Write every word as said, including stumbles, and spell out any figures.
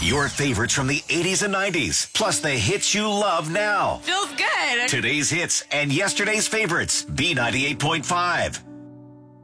Your favorites from the eighties and nineties, plus the hits you love now. Feels good. Today's hits and yesterday's favorites. B ninety-eight point five.